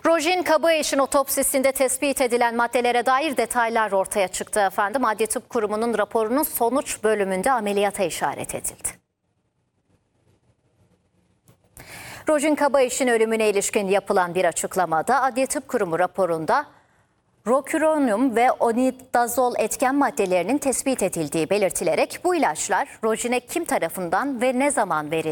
Rojin Kabayiş'in otopsisinde tespit edilen maddelere dair detaylar ortaya çıktı efendim. Adli Tıp Kurumu'nun raporunun sonuç bölümünde ameliyata işaret edildi. Rojin Kabayiş'in ölümüne ilişkin yapılan bir açıklamada Adli Tıp Kurumu raporunda roküronyum ve onidazol etken maddelerinin tespit edildiği belirtilerek bu ilaçlar Rojin'e kim tarafından ve ne zaman verildi?